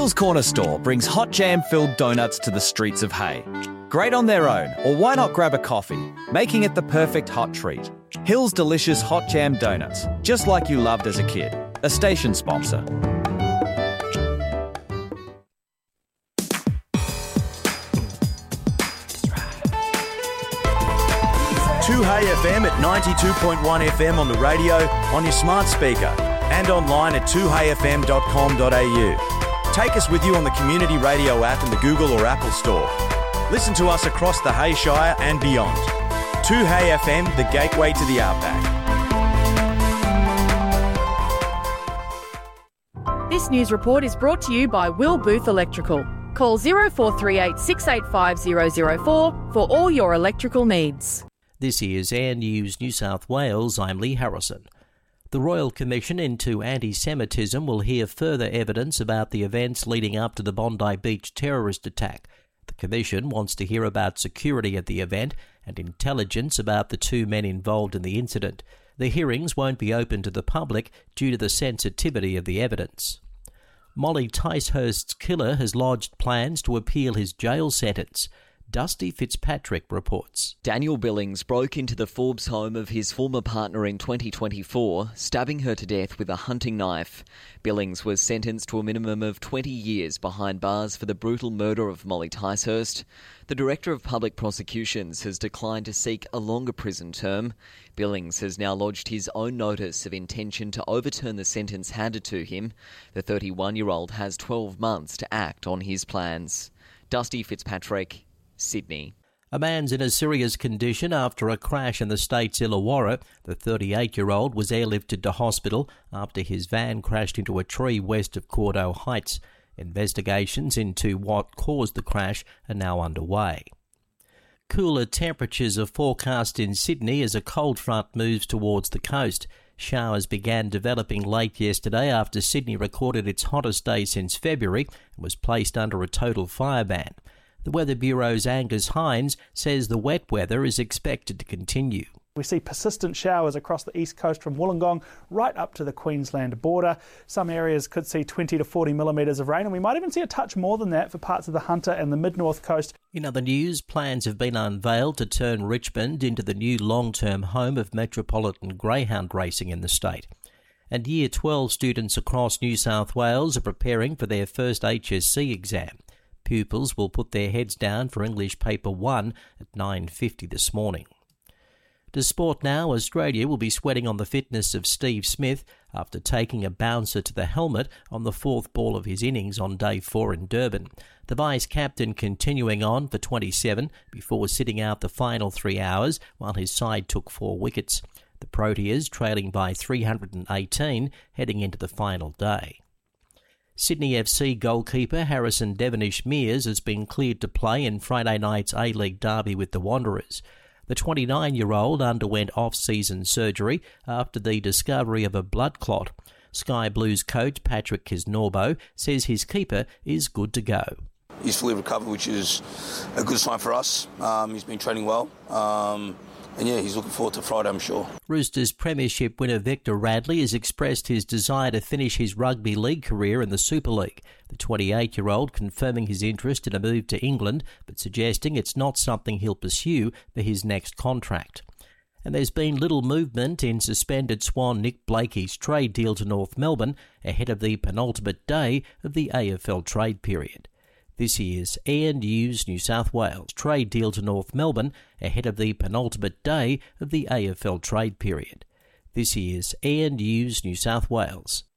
Hills Corner Store brings hot jam-filled donuts to the streets of Hay. Great on their own, or why not grab a coffee, making it the perfect hot treat. Hills Delicious Hot Jam Donuts, just like you loved as a kid. A station sponsor. 2Hey FM at 92.1 FM on the radio, on your smart speaker, and online at 2heyfm.com.au. Take us with you on the Community Radio app in the Google or Apple Store. Listen to us across the Hay Shire and beyond. 2Hey FM, the gateway to the outback. This news report is brought to you by Will Booth Electrical. Call 0438 685 004 for all your electrical needs. This is Air News New South Wales. I'm Lee Harrison. The Royal Commission into Anti-Semitism will hear further evidence about the events leading up to the Bondi Beach terrorist attack. The Commission wants to hear about security at the event and intelligence about the two men involved in the incident. The hearings won't be open to the public due to the sensitivity of the evidence. Molly Ticehurst's killer has lodged plans to appeal his jail sentence. Dusty Fitzpatrick reports. Daniel Billings broke into the Forbes home of his former partner in 2024, stabbing her to death with a hunting knife. Billings was sentenced to a minimum of 20 years behind bars for the brutal murder of Molly Ticehurst. The Director of Public Prosecutions has declined to seek a longer prison term. Billings has now lodged his own notice of intention to overturn the sentence handed to him. The 31-year-old has 12 months to act on his plans. Dusty Fitzpatrick, Sydney. A man's in a serious condition after a crash in the state's Illawarra. The 38-year-old was airlifted to hospital after his van crashed into a tree west of Cordo Heights. Investigations into what caused the crash are now underway. Cooler temperatures are forecast in Sydney as a cold front moves towards the coast. Showers began developing late yesterday after Sydney recorded its hottest day since February and was placed under a total fire ban. The Weather Bureau's Angus Hines says the wet weather is expected to continue. We see persistent showers across the east coast from Wollongong right up to the Queensland border. Some areas could see 20 to 40 millimetres of rain, and we might even see a touch more than that for parts of the Hunter and the mid-north coast. In other news, plans have been unveiled to turn Richmond into the new long-term home of metropolitan greyhound racing in the state. And Year 12 students across New South Wales are preparing for their first HSC exam. Pupils will put their heads down for English Paper 1 at 9:50 this morning. To sport now, Australia will be sweating on the fitness of Steve Smith after taking a bouncer to the helmet on the fourth ball of his innings on day 4 in Durban. The vice-captain continuing on for 27 before sitting out the final 3 hours while his side took 4 wickets. The Proteas trailing by 318 heading into the final day. Sydney FC goalkeeper Harrison Devonish-Mears has been cleared to play in Friday night's A-League derby with the Wanderers. The 29-year-old underwent off-season surgery after the discovery of a blood clot. Sky Blues coach Patrick Kisnorbo says his keeper is good to go. He's fully recovered, which is a good sign for us. He's been training well. And yeah, he's looking forward to Friday, I'm sure. Roosters premiership winner Victor Radley has expressed his desire to finish his rugby league career in the Super League. The 28-year-old confirming his interest in a move to England, but suggesting it's not something he'll pursue for his next contract. And there's been little movement in suspended Swan Nick Blakey's trade deal to North Melbourne ahead of the penultimate day of the AFL trade period. This is Air News New South Wales trade deal to North Melbourne ahead of the penultimate day of the AFL trade period. This is Air News New South Wales.